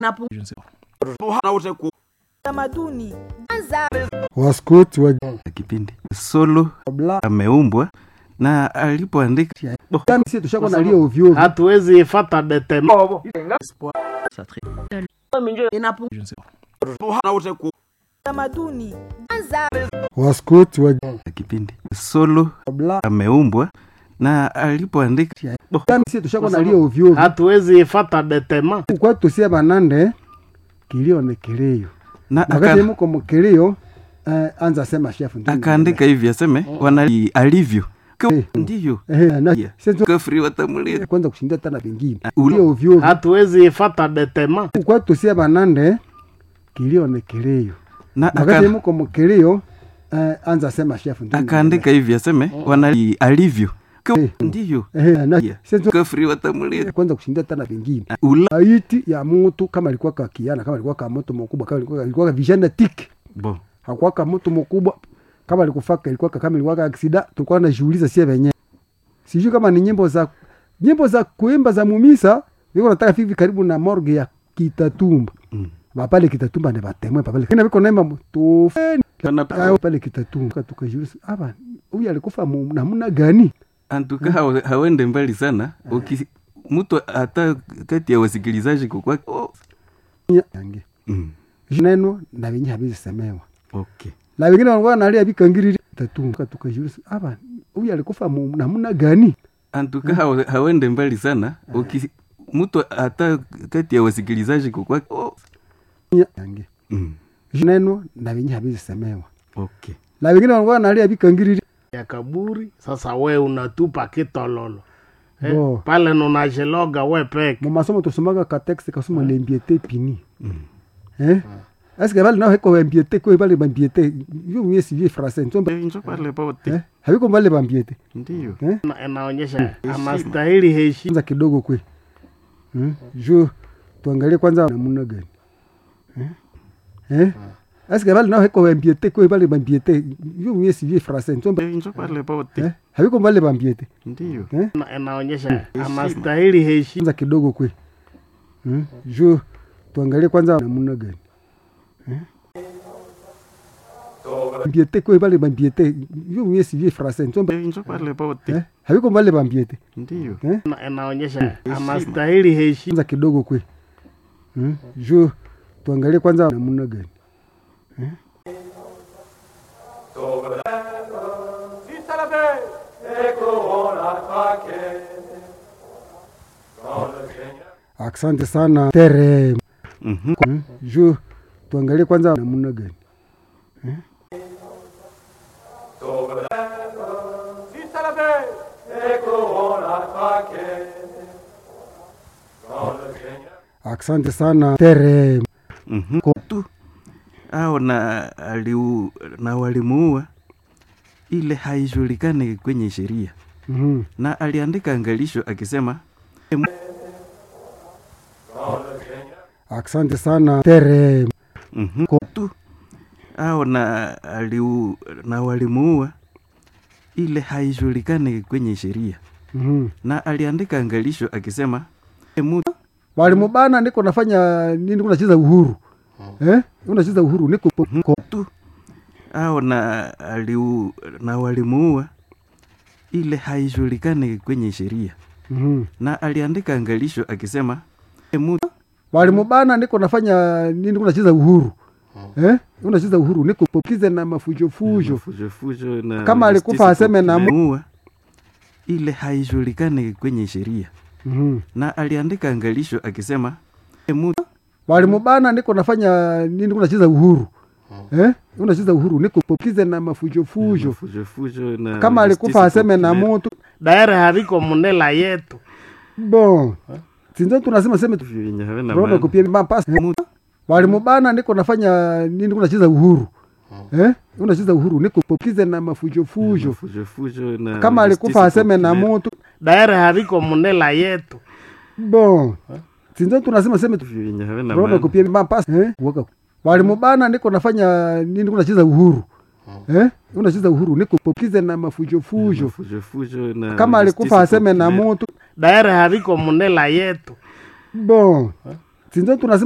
Tamaduni Waskoti wa kipindi solo ameumbwa na alipoandika sisi tushako na leo ovyo hatuwezi ifuata detemo tamaduni Waskoti wa kipindi solo ameumbwa na alipoandika sisi tushako na leo ovyo hatuwezi ifuata detemo kwa tusia banande kilio ne kilio na wakati mko mkilio anza sema chef ndio akaandika hivi aseme wana alivyo ndiyo na sisi kafri watamulia kwanza kushinda tena vingine Ulu- leo ovyo hatuwezi ifuata detemo kwa tusia banande kilio ne kilio na wakati mko mkilio anza sema chef ndio akaandika hivi aseme wana alivyo ndiyo na sisi kafri watamulia kwanza kushinda tena vingine ula maiti ya mtu kama alikuwa kakiana kama alikuwa kama moto mkubwa kama alikuwa vijana tik bo hakuwa kama moto mkubwa kama alikufaka ilikuwa kama ilikuwa accident tulikuwa tunajiuliza sie wenyewe sijui kama ni nyimbo za kuimba za mumisa niko nataka hivi karibu na morgue ya Kitatumba pale Kitatumba ne batemwe pale kina biko naimba tu pale Kitatumba tukajiuliza hapa huyu alikufa namna gani antuka hawende mbali sana mtu hata kati ya wasikilizaji kwa yange neno na wenye habizi semewa okay na wengine wanakuwa nalia bikangiriri Kitatumba tukajiuliza hapa huyu alikufa namna gani antuka hawende mbali sana mtu hata kati ya wasikilizaji kwa yange neno na wenye habizi semewa okay na wengine wanakuwa nalia bikangiriri ya kaburi. Sasa we unatupa kitololo Bo. pale nunajiloga we peke mu masomo tusomaga ka texte kasoma l'impiété pini est-ce que bali na heko impiété ko bali impiété yo mie si vie français njo pale pote habiko bali impiété ndiyo inaonyesha anastahili heshima kwanza kidogo kwe jo tuangalie kwanza namna gani est-ce que bali na heko impiété ko bali impiété yo mie si vie français njo pale pote habiko bali impiété ndiyo inaonyesha anastahili heshima kwanza kidogo kwe jo tuangalie kwanza namna gani impiété ko bali impiété yo mie si vie français njo pale pote habiko bali impiété ndiyo inaonyesha anastahili heshima kwanza kidogo kwe jo tuangalie kwanza namna gani asante sana tere jo tuangalie kwanza namna gani asante sana tere tu au na walimuua ile haijulikani kwenye sheria na aliandika angalisho akisema asante sana tere tu au na walimuua ile haijulikani kwenye sheria na aliandika angalisho akisema walimubana niko nafanya nini kunacheza uhuru unacheza uhuru niko tu au na walimuua ile haijulikani kwenye sheria na aliandika angalisho akisema walimubana niko nafanya nini kunacheza uhuru unacheza uhuru niko pokize na mafujo na kama alikufa aseme na ile haijulikani kwenye sheria na aliandika angalisho akisema walimubana niko nafanya nini kunacheza uhuru unacheza uhuru niko pokize na mafujo na kama alikufa aseme na moto daire haviko munela yetu bon sinzo tunasema sema roho kupia mapasi walimubana niko nafanya nini kunacheza uhuru unacheza uhuru niko pokize na mafujo na kama alikufa aseme na moto daire haviko munela yetu bon sinzo tunasema sema roho kupia mapasi walimubana niko nafanya nini kunacheza uhuru unacheza uhuru niko pokize na mafujo na kama alikufa aseme na moto daire haviko munela yetu bon sinzo tunasema